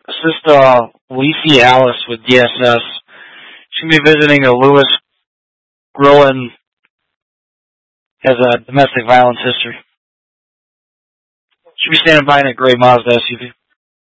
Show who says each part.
Speaker 1: Assist Lacey Alice with DSS. She's going to be visiting a Lewis Grillen, has a domestic violence history. Should be standing by in a gray Mazda SUV.